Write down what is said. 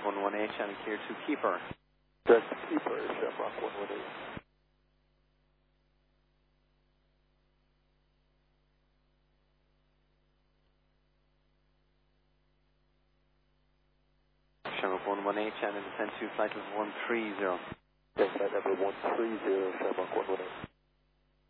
Shamrock 118, channel clear to Keeper. That's Keeper, Shamrock 118. Shamrock 118, channel descent to flight level 130. Yes, flight level 130, Shamrock 118.